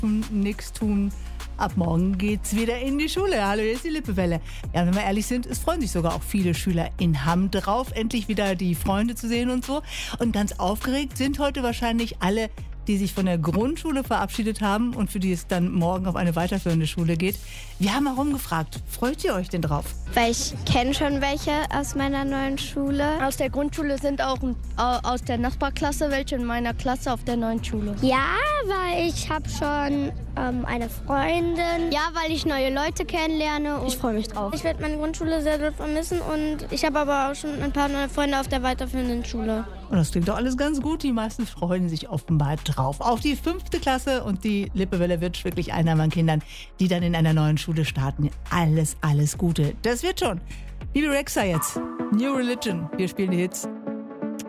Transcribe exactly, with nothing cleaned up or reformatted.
tun, nix tun. Ab morgen geht's wieder in die Schule. Hallo, hier ist die Lippewelle. Ja, wenn wir ehrlich sind, es freuen sich sogar auch viele Schüler in Hamm drauf, endlich wieder die Freunde zu sehen und so. Und ganz aufgeregt sind heute wahrscheinlich alle, die sich von der Grundschule verabschiedet haben und für die es dann morgen auf eine weiterführende Schule geht. Wir haben herumgefragt, freut ihr euch denn drauf? Weil ich kenne schon welche aus meiner neuen Schule. Aus der Grundschule sind auch aus der Nachbarklasse welche in meiner Klasse auf der neuen Schule. Ja, weil ich habe schon ähm, eine Freundin. Ja, weil ich neue Leute kennenlerne. Und ich freue mich drauf. Ich werde meine Grundschule sehr doll vermissen und ich habe aber auch schon ein paar neue Freunde auf der weiterführenden Schule. Und das klingt doch alles ganz gut. Die meisten freuen sich offenbar drauf. Auf die fünfte Klasse und die Lippewelle wird wirklich einer von Kindern, die dann in einer neuen Schule starten. Alles, alles Gute. Das wird schon. Bibi Rexha jetzt. New Religion. Wir spielen die Hits.